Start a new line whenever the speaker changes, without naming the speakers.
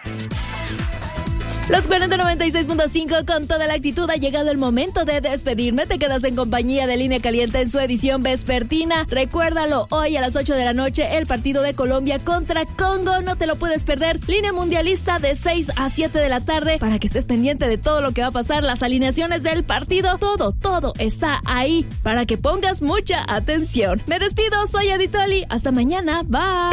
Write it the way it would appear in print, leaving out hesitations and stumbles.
Los 4096.5 con toda la actitud. Ha llegado el momento de despedirme. Te quedas en compañía de Línea Caliente en su edición vespertina. Recuérdalo, hoy a las 8 de la noche el partido de Colombia contra Congo. No te lo puedes perder. Línea Mundialista de 6 a 7 de la tarde para que estés pendiente de todo lo que va a pasar. Las alineaciones del partido. Todo está ahí para que pongas mucha atención. Me despido, soy Aditoli. Hasta mañana. Bye.